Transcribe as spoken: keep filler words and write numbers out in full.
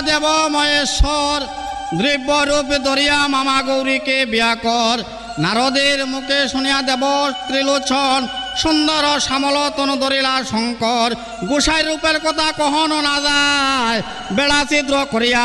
দেব মহেশ্বর দ্রব্যরূপ দরিয়া মামা গৌরীকে বিয়া কর। নারদের মুখে শুনিয়া দেব ত্রিলোচন সুন্দর শ্যামল তনু ধরিলা শঙ্কর। গোসাই রূপের কথা কহনো না যায় বেড়া ছিদ্র করিয়া